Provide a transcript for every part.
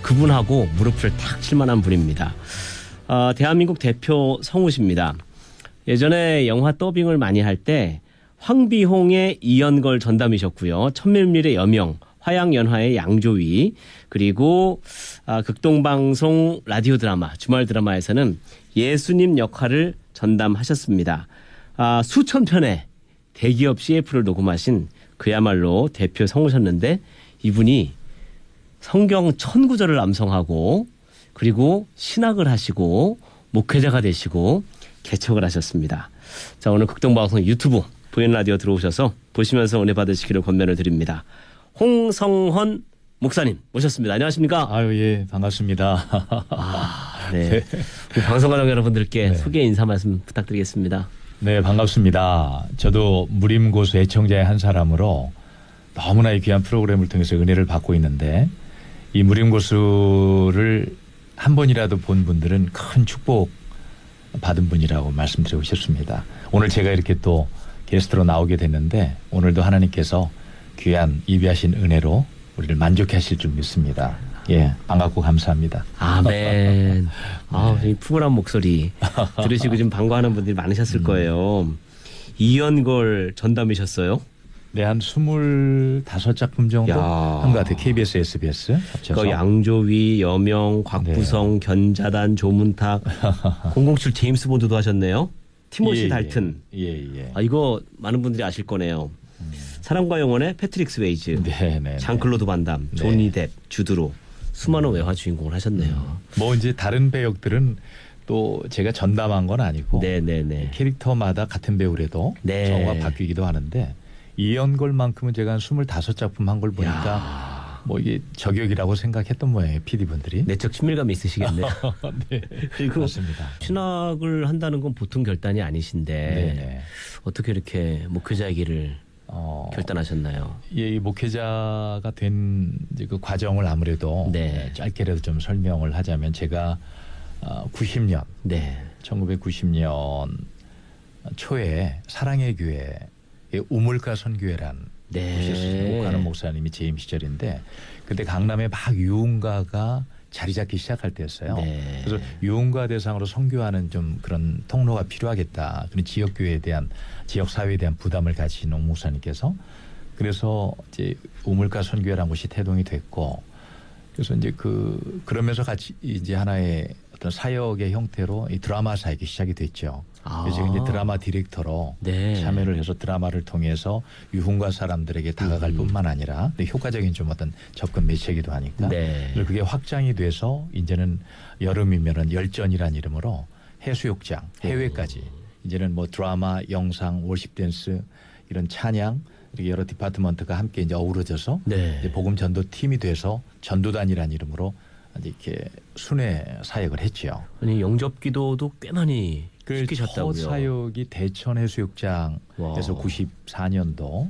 그분하고 무릎을 탁 칠 만한 분입니다. 대한민국 대표 성우십니다. 예전에 영화 더빙을 많이 할 때 황비홍의 이연걸 전담이셨고요. 천밀밀의 여명, 화양연화의 양조위, 그리고 극동방송 라디오 드라마, 주말 드라마에서는 예수님 역할을 전담하셨습니다. 수천 편의 대기업 CF를 녹음하신 그야말로 대표 성우셨는데 이분이 성경 1000구절을 암송하고 그리고 신학을 하시고 목회자가 되시고 개척을 하셨습니다. 자, 오늘 극동방송 유튜브 보이는 라디오 들어오셔서 보시면서 은혜 받으시기를 권면을 드립니다. 홍성헌 목사님 모셨습니다. 안녕하십니까? 아유, 예, 반갑습니다. 네. 네. 방송 가족 여러분들께 네. 소개 인사 말씀 부탁드리겠습니다. 네, 반갑습니다. 저도 무림고수 애청자의 한 사람으로 너무나 이 귀한 프로그램을 통해서 은혜를 받고 있는데 이 무림고수를 한 번이라도 본 분들은 큰 축복 받은 분이라고 말씀드리고 싶습니다. 오늘 제가 이렇게 또 게스트로 나오게 됐는데 오늘도 하나님께서 귀한 예비하신 은혜로 우리를 만족해 하실 줄 믿습니다. 예, 반갑고 감사합니다. 아멘. 이 푸근한 목소리 들으시고 지금 반가워하는 분들이 많으셨을 거예요. 이연걸 전담이셨어요? 네, 한 25작품 정도 한 것 같아요. KBS, SBS 합쳐서. 그 양조위, 여명, 곽부성, 네. 견자단, 조문탁, 007 제임스 본드도 하셨네요. 티모시 달튼. 예. 이거 많은 분들이 아실 거네요. 사랑과 영혼의 패트릭 스웨이즈, 장클로드 반담, 조니 뎁, 주드로 수많은 외화 주인공을 하셨네요. 뭐 이제 다른 배역들은 또 제가 전담한 건 아니고 캐릭터마다 같은 배우라도 성우가 바뀌기도 하는데 이연걸만큼은 제가 한 25작품 한 걸 보니까 뭐 이게 저격이라고 생각했던 모양이에요. PD분들이. 내적 친밀감이 있으시겠네요. 네. 그리고 맞습니다. 신학을 한다는 건 보통 결단이 아니신데 어떻게 이렇게 목회자의 길을 결단하셨나요? 예, 이 목회자가 된 이제 그 과정을 아무래도 짧게라도 좀 설명을 하자면 제가 90년, 1990년 초에 사랑의 교회 우물가 선교회란 곳이 목하는 목사님이 재임 시절인데 그때 강남에 막 유흥가가 자리 잡기 시작할 때였어요. 그래서 유흥가 대상으로 선교하는 좀 그런 통로가 필요하겠다. 그런 지역교회에 대한 지역사회에 대한 부담을 가지신 옥 목사님께서 그래서 이제 우물가 선교회라는 곳이 태동이 됐고 그래서 이제 그러면서 같이 이제 하나의 어떤 사역의 형태로 이 드라마 사역이 시작이 됐죠. 그래서 제가 이제 드라마 디렉터로 참여를 해서 드라마를 통해서 유흥가 사람들에게 다가갈 뿐만 아니라 효과적인 좀 어떤 접근 매체이기도 하니까 그래서 그게 확장이 돼서 이제는 여름이면은 열전이라는 이름으로 해수욕장, 해외까지 이제는 뭐 드라마, 영상, 월십 댄스 이런 찬양 이렇게 여러 디파트먼트가 함께 이제 어우러져서 이제 복음 전도 팀이 돼서 전도단이라는 이름으로 이렇게 순회 사역을 했죠. 아니 영접 기도도 꽤 많이 시키셨다고요. 첫 사역이 대천 해수욕장에서 94년도로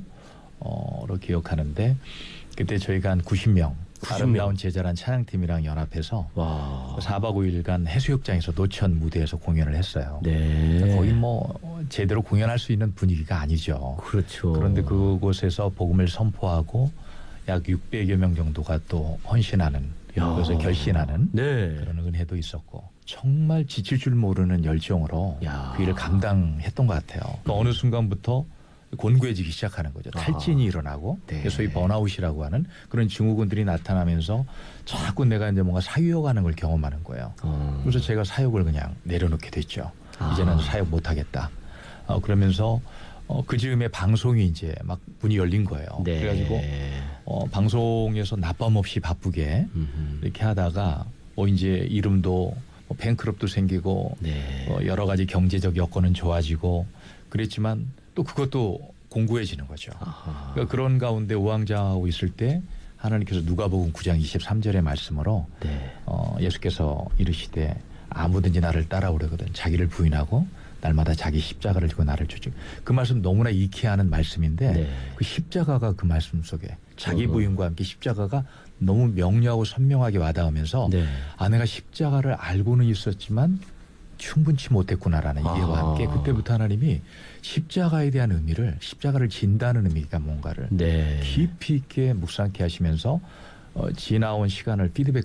기억하는데 그때 저희가 한 90명 아름다운 제자란 찬양팀이랑 연합해서 4박 5일간 해수욕장에서 노천 무대에서 공연을 했어요. 거의 뭐 제대로 공연할 수 있는 분위기가 아니죠. 그렇죠. 그런데 그곳에서 복음을 선포하고 약 600여 명 정도가 또 헌신하는 그래서 결신하는 그런 은혜도 있었고 정말 지칠 줄 모르는 열정으로 그 일을 감당했던 것 같아요. 어느 순간부터 곤고해지기 시작하는 거죠. 탈진이 일어나고 소위 번아웃이라고 하는 그런 증후군들이 나타나면서 자꾸 내가 이제 뭔가 사유여가는 걸 경험하는 거예요. 그래서 제가 사역을 그냥 내려놓게 됐죠. 이제는 사역 못하겠다. 그러면서 그 즈음에 방송이 이제 막 문이 열린 거예요. 그래가지고 방송에서 낮밤 없이 바쁘게 이렇게 하다가 이제 이름도 팬클럽도 생기고 여러 가지 경제적 여건은 좋아지고 그랬지만 또 그것도 공고해지는 거죠. 그러니까 그런 가운데 우왕좌왕하고 있을 때 하나님께서 누가복음 9장 23절의 말씀으로 예수께서 이르시되 아무든지 나를 따라오려거든 자기를 부인하고 날마다 자기 십자가를 지고 나를 쫓으. 그 말씀 너무나 익히 하는 말씀인데 그 십자가가 그 말씀 속에 자기 부인과 함께 십자가가 너무 명료하고 선명하게 와닿으면서 내가 십자가를 알고는 있었지만 충분치 못했구나라는 이해와 함께 그때부터 하나님이 십자가에 대한 의미를 십자가를 진다는 의미가 뭔가를 깊이 있게 묵상케 하시면서 지나온 시간을 피드백